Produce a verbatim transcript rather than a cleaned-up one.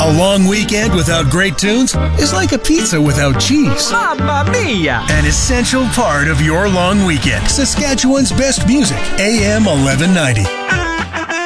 A long weekend without great tunes is like a pizza without cheese. Mamma mia! An essential part of your long weekend. Saskatchewan's best music, A M eleven ninety.